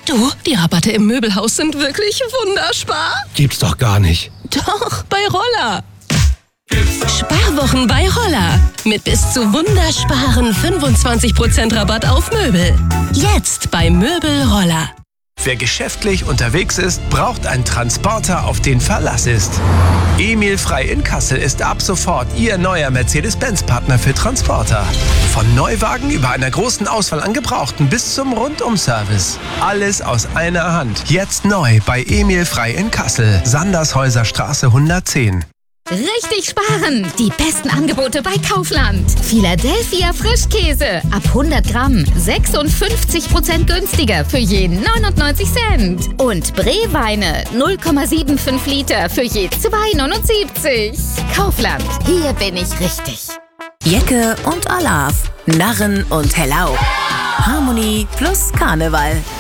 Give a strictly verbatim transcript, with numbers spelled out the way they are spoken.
Du, die Rabatte im Möbelhaus sind wirklich wunderspar. Gibt's doch gar nicht. Doch, bei Roller. Sparwochen bei Roller. Mit bis zu wundersparen fünfundzwanzig Prozent Rabatt auf Möbel. Jetzt bei Möbel Roller. Wer geschäftlich unterwegs ist, braucht einen Transporter, auf den Verlass ist. Emil Frei in Kassel ist ab sofort Ihr neuer Mercedes-Benz-Partner für Transporter. Von Neuwagen über einer großen Auswahl an Gebrauchten bis zum Rundum-Service. Alles aus einer Hand. Jetzt neu bei Emil Frei in Kassel. Sandershäuser Straße hundertzehn. Richtig sparen! Die besten Angebote bei Kaufland. Philadelphia Frischkäse. Ab hundert Gramm. sechsundfünfzig Prozent günstiger für je neunundneunzig Cent. Und Bree-Weine. null Komma fünfundsiebzig Liter für je zwei neunundsiebzig. Kaufland. Hier bin ich richtig. Jecke und Alav. Narren und Hellau. Harmonie plus Karneval.